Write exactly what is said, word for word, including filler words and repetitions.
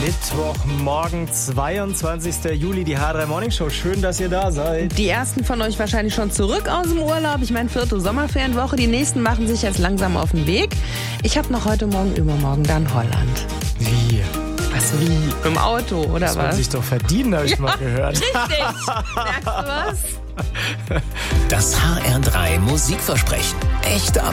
Mittwochmorgen, zweiundzwanzigster Juli, die H drei Morning Show. Schön, dass ihr da seid. Die ersten von euch wahrscheinlich schon zurück aus dem Urlaub. Ich meine, vierte Sommerferienwoche. Die nächsten machen sich jetzt langsam auf den Weg. Ich habe noch heute Morgen, übermorgen dann Holland. Wie? Was wie? Im Auto, oder das was? Das sich doch verdienen, habe ich ja, mal gehört. Richtig. Merkst du was? Das H R drei Musikversprechen. Echte